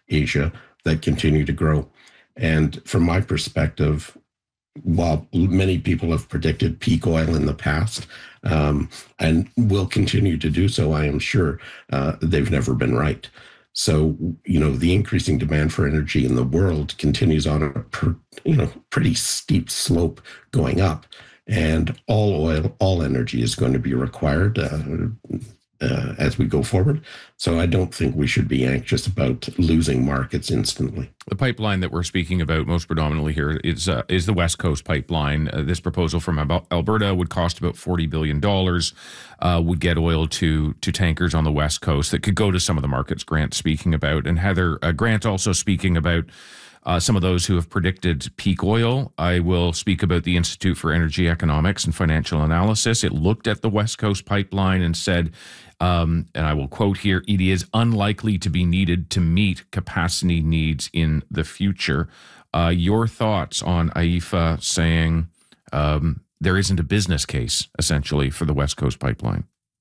Asia that continue to grow. And from my perspective, while many people have predicted peak oil in the past, and will continue to do so, I am sure, they've never been right. So, the increasing demand for energy in the world continues on a pretty steep slope going up. And all energy is going to be required as we go forward. So I don't think we should be anxious about losing markets instantly. The pipeline that we're speaking about most predominantly here is the West Coast pipeline. This proposal from Alberta would cost about $40 billion, would get oil to tankers on the West Coast that could go to some of the markets Grant's speaking about. And Heather, Grant also speaking about some of those who have predicted peak oil. I will speak about the Institute for Energy Economics and Financial Analysis. It looked at the West Coast pipeline and said, and I will quote here, it is unlikely to be needed to meet capacity needs in the future. Your thoughts on AIFA saying there isn't a business case, essentially, for the West Coast pipeline?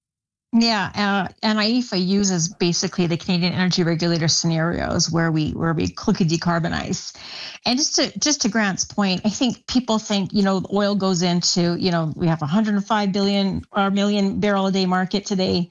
Yeah, and AIFA uses basically the Canadian Energy Regulator scenarios where we quickly decarbonize. And just to Grant's point, I think people think, oil goes into, we have 105 million barrel a day market today.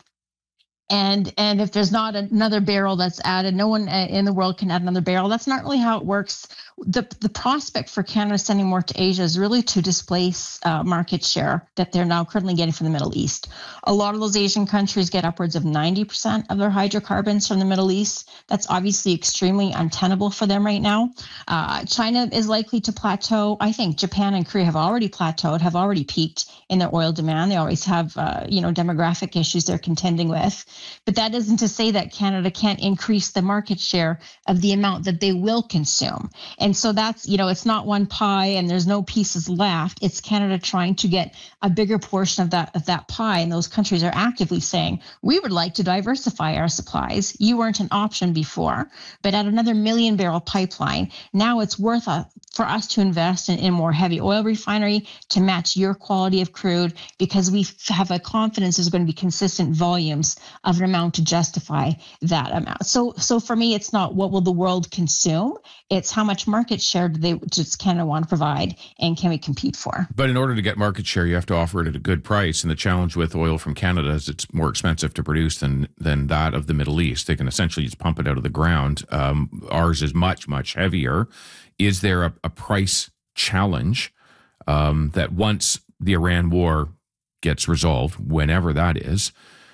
And if there's not another barrel that's added, no one in the world can add another barrel. That's not really how it works. The prospect for Canada sending more to Asia is really to displace market share that they're now currently getting from the Middle East. A lot of those Asian countries get upwards of 90% of their hydrocarbons from the Middle East. That's obviously extremely untenable for them right now. China is likely to plateau. I think Japan and Korea have already plateaued, have already peaked in their oil demand. They always have, demographic issues they're contending with. But that isn't to say that Canada can't increase the market share of the amount that they will consume. And so that's, it's not one pie and there's no pieces left. It's Canada trying to get a bigger portion of that pie. And those countries are actively saying, we would like to diversify our supplies. You weren't an option before, but at another million barrel pipeline, now it's worth for us to invest in more heavy oil refinery to match your quality of crude, because we have a confidence there's going to be consistent volumes of an amount to justify that amount. So for me, it's not what will the world consume. It's how much market share does Canada want to provide, and can we compete for? But in order to get market share, you have to offer it at a good price. And the challenge with oil from Canada is it's more expensive to produce than that of the Middle East. They can essentially just pump it out of the ground. Ours is much, much heavier. Is there a price challenge that once the Iran war gets resolved, whenever that is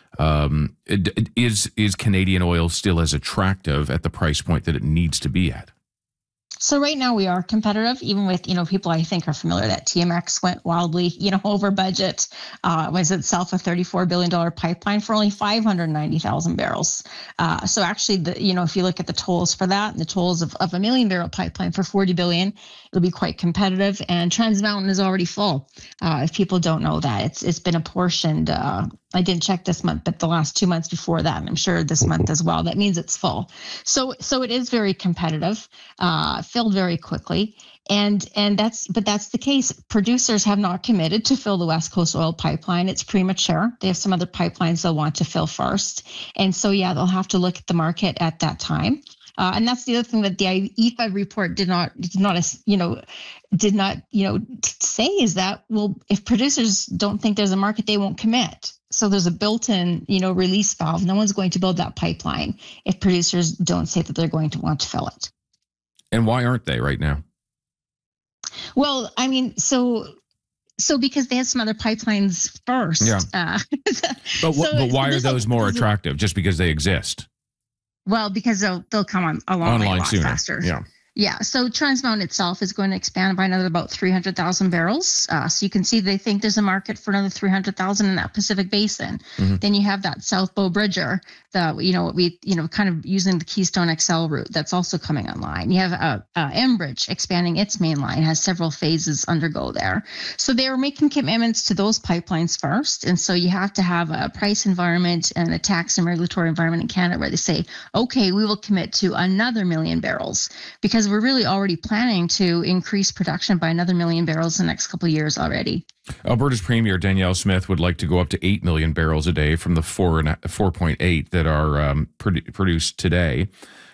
Canadian oil still as attractive at the price point that it needs to be at? So right now we are competitive, even with, people I think are familiar that TMX went wildly, over budget. Was itself a $34 billion pipeline for only 590,000 barrels. So actually, if you look at the tolls for that and the tolls of a million barrel pipeline for 40 billion, it'll be quite competitive. And Trans Mountain is already full. If people don't know that, it's been apportioned. I didn't check this month, but the last 2 months before that, and I'm sure this month as well. That means it's full. So it is very competitive, filled very quickly. And that's the case. Producers have not committed to fill the West Coast oil pipeline. It's premature. They have some other pipelines they'll want to fill first. And so, they'll have to look at the market at that time. And that's the other thing that the AIFA report did not say is that, well, if producers don't think there's a market, they won't commit. So there's a built-in, release valve. No one's going to build that pipeline if producers don't say that they're going to want to fill it. And why aren't they right now? Well, I mean, so because they had some other pipelines first. Yeah. But why are those more attractive? Just because they exist? Well, because they'll come along a lot sooner. Faster. Yeah. Yeah, so Trans Mountain itself is going to expand by another about 300,000 barrels. So you can see they think there's a market for another 300,000 in that Pacific Basin. Mm-hmm. Then you have that South Bow Bridger, kind of using the Keystone XL route that's also coming online. You have Enbridge expanding its main line, has several phases undergo there. So they were making commitments to those pipelines first. And so you have to have a price environment and a tax and regulatory environment in Canada where they say, okay, we will commit to another million barrels, because we're really already planning to increase production by another million barrels in the next couple of years already. Alberta's Premier Danielle Smith would like to go up to 8 million barrels a day from the 4.8 that are produced today.